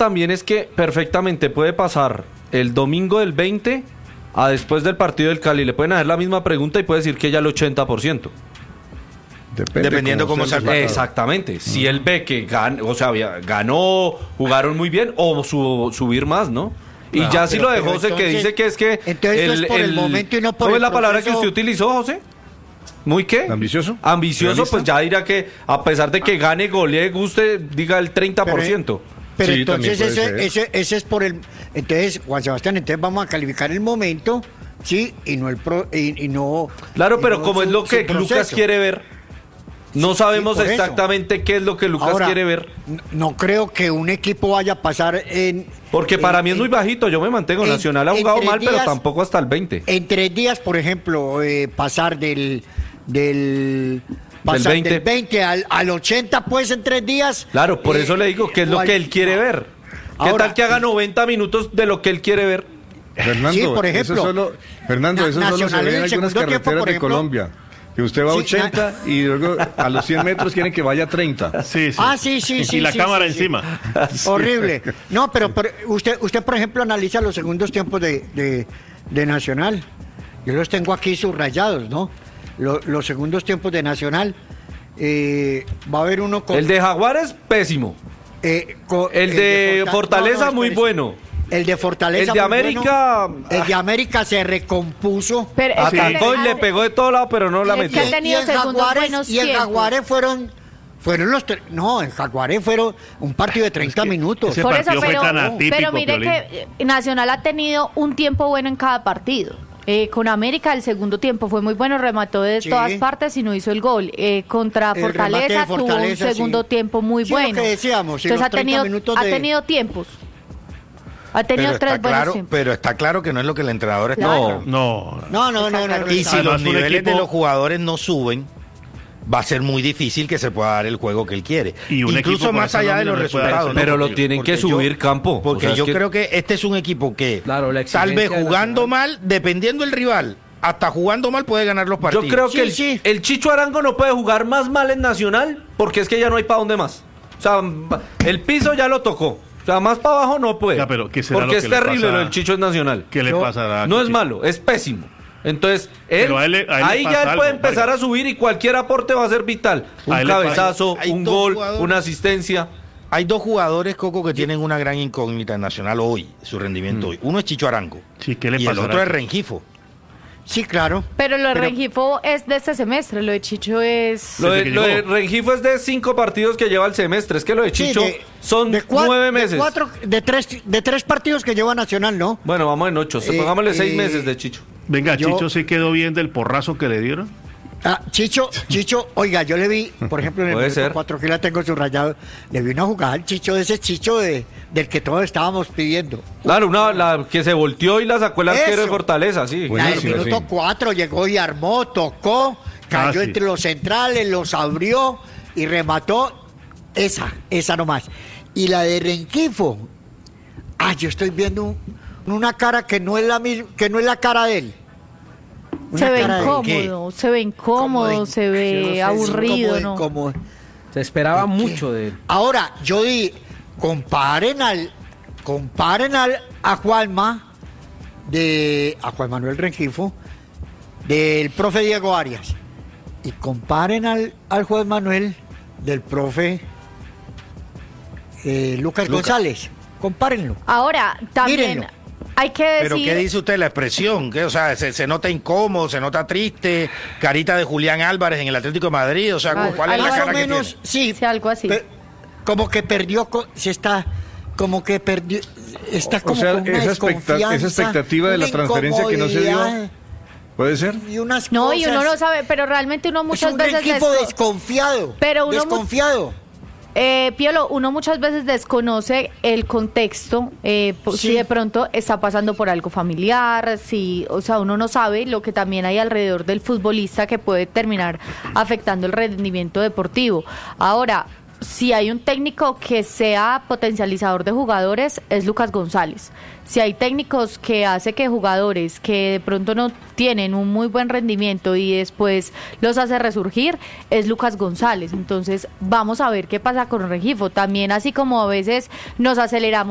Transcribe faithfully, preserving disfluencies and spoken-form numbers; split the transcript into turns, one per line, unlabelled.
también es que perfectamente puede pasar el domingo del veinte a después del partido del Cali. Le pueden hacer la misma pregunta y puede decir que ya el ochenta por ciento.
Depende Dependiendo cómo sea el partido.
Exactamente. Si él ve que gan, o sea, ganó, jugaron muy bien, o su, subir más, ¿no? Y no, ya si lo de José, que dice que es que...
Entonces el, es por el, el momento y no por
¿cómo
el
es la
proceso?
palabra que usted utilizó, José? ¿Muy qué?
¿Ambicioso?
Ambicioso,
¿Realista?
Pues ya dirá que a pesar de que gane, golee, guste, diga el treinta por ciento.
Pero, pero
sí,
entonces ese, ese, ese es por el... Entonces, Juan Sebastián, entonces vamos a calificar el momento, sí, y no el... Pro, y, y no,
claro,
y
pero
no
como
su,
es lo que Lucas quiere ver... No sabemos
sí,
exactamente
eso.
qué es lo que Lucas
Ahora,
quiere ver.
No creo que un equipo vaya a pasar en...
Porque para
en,
mí es muy bajito, yo me mantengo.
en,
Nacional ha jugado mal,
días,
pero tampoco hasta el veinte.
En tres días, por ejemplo, eh, pasar del... del pasar
del veinte,
del veinte al, al ochenta, pues en tres días.
Claro, por
eh,
eso le digo que es lo
al,
que él quiere no. ver. ¿Qué
Ahora,
tal que haga noventa minutos de lo que él quiere ver?
Fernando,
sí, por ejemplo,
eso solo, Fernando, eso solo se ve en algunas carreteras tiempo, de ejemplo, Colombia. Que usted va a ochenta sí, y luego a los cien metros quieren que vaya a treinta.
Sí, sí.
Ah, sí, sí, sí.
Y la
sí,
cámara
sí,
encima.
Sí. Horrible. No, pero, pero usted, usted, por ejemplo, analiza los segundos tiempos de, de, de Nacional. Yo los tengo aquí subrayados, ¿no? Los, los segundos tiempos de Nacional. Eh, va a haber uno con...
El de Jaguares, pésimo.
Eh, con,
el, el de, de Forta Fortaleza, no, no, muy bueno.
El de Fortaleza.
El de América.
Bueno. El de América se recompuso.
Pero atacó sí. y le pegó de todo lado, pero no la metió.
Y, y el Jaguares, y el Jaguares fueron. Fueron los tres. No, el Jaguares fueron un partido de treinta
es que
minutos.
Ese
Por
partido
eso,
fue
pero,
tan atípico,
pero mire
Piolín.
que Nacional ha tenido un tiempo bueno en cada partido. Eh, con América el segundo tiempo fue muy bueno, remató de sí. todas partes y no hizo el gol. Eh, contra el Fortaleza, Fortaleza tuvo un segundo sí. tiempo muy
sí,
bueno.
Lo que decíamos,
entonces ha tenido,
de...
ha tenido tiempos. Ha tenido
pero
tres
está
buenos
claro,
tiempos.
Pero está claro que no es lo que el entrenador está.
Claro.
No,
no, no, no, no, no.
Y si los niveles
equipo...
de los jugadores no suben, va a ser muy difícil que se pueda dar el juego que él quiere.
Y un
incluso más allá de los resultados.
Pero
¿no?
lo tienen que subir,
yo,
Campo.
Porque
o sea,
yo
es que...
creo que este es un equipo que
claro,
tal vez jugando mal, dependiendo del rival, hasta jugando mal puede ganar los partidos.
Yo creo
sí,
que el,
sí.
el Chicho Arango no puede jugar más mal en Nacional porque es que ya no hay para dónde más. O sea, el piso ya lo tocó. O sea, más para abajo no puede.
Ya, pero ¿qué será
porque
lo
es
que le
terrible
pasa?
Lo del Chicho es Nacional.
¿Qué le
no,
pasará?
No es malo, es pésimo. Entonces, él,
a él, a él
ahí ya él puede empezar
Vargas.
a subir y cualquier aporte va a ser vital. Un cabezazo,
hay, hay
un gol,
jugadores.
una asistencia.
Hay dos jugadores, Coco, que tienen una gran incógnita en Nacional hoy, su rendimiento mm. hoy. Uno es Chicho Arango
sí, ¿qué le
y el otro es Rengifo.
Sí, claro.
Pero lo de
pero...
Rengifo es de este semestre, lo de Chicho es...
Lo de, lo de Rengifo es de cinco partidos que lleva el semestre, es que lo de Chicho
sí, de,
son
de cuatro,
nueve meses.
De, cuatro, de, tres, de tres partidos que lleva Nacional, ¿no?
Bueno, vamos en ocho, eh, pongámosle seis eh, meses de Chicho.
Venga,
yo...
Chicho sí quedó bien del porrazo que le dieron.
Ah, Chicho, Chicho, oiga, yo le vi, por ejemplo, en el minuto cuatro que la tengo subrayado, le vi una jugada al Chicho, de ese Chicho de, del que todos estábamos pidiendo.
Claro, una la que se volteó y la sacó el arquero de Fortaleza, sí.
En el minuto cuatro llegó y armó, tocó, cayó ah, sí. entre los centrales, los abrió y remató. Esa, esa nomás. Y la de Rengifo, ah, yo estoy viendo un, una cara que no es la misma, que no es la cara de él.
Se ve, incómodo, se ve incómodo, se ve aburrido, ¿no?
Incómodo.
Se esperaba mucho de él.
Ahora, yo di, comparen al, comparen al a Juanma, de a Juan Manuel Rengifo, del profe Diego Arias, y comparen al, al Juan Manuel del profe eh, Lucas, Lucas González. Compárenlo.
Ahora, también...
Mírenlo.
Hay que decir...
¿Pero qué dice usted la expresión? ¿Qué? O sea, se, se nota incómodo, se nota triste, carita de Julián Álvarez en el Atlético de Madrid, o sea,
Al,
¿cuál es la cara
menos,
que tiene?
Sí,
sí, algo así.
Pe- como que perdió, se está, como que perdió, está como
o sea,
con una
esa, expecta- esa expectativa de la transferencia que no se dio, ¿puede ser?
Y unas
no,
cosas,
y uno no sabe, pero realmente uno muchas
es un
veces...
equipo
desco-
desconfiado,
pero uno
desconfiado.
Mu- Eh, Piolo, uno muchas veces desconoce el contexto, eh, sí. si de pronto está pasando por algo familiar, si, o sea, uno no sabe lo que también hay alrededor del futbolista que puede terminar afectando el rendimiento deportivo. Ahora, si hay un técnico que sea potencializador de jugadores, es Lucas González. Si hay técnicos que hace que jugadores que de pronto no tienen un muy buen rendimiento y después los hace resurgir, es Lucas González. Entonces, vamos a ver qué pasa con Rengifo. También, así como a veces nos aceleramos